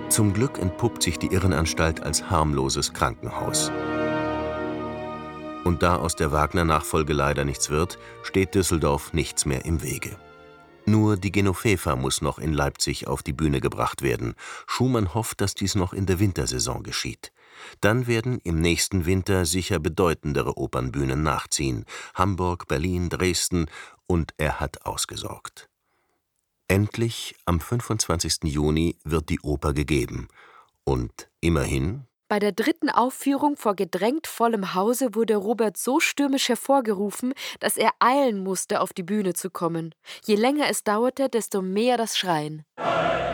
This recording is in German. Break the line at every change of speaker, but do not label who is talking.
Zum Glück entpuppt sich die Irrenanstalt als harmloses Krankenhaus. Und da aus der Wagner-Nachfolge leider nichts wird, steht Düsseldorf nichts mehr im Wege. Nur die Genoveva muss noch in Leipzig auf die Bühne gebracht werden. Schumann hofft, dass dies noch in der Wintersaison geschieht. Dann werden im nächsten Winter sicher bedeutendere Opernbühnen nachziehen: Hamburg, Berlin, Dresden, und er hat ausgesorgt. Endlich, am 25. Juni, wird die Oper gegeben. Und immerhin:
Bei der 3. Aufführung vor gedrängt vollem Hause wurde Robert so stürmisch hervorgerufen, dass er eilen musste, auf die Bühne zu kommen. Je länger es dauerte, desto mehr das Schreien.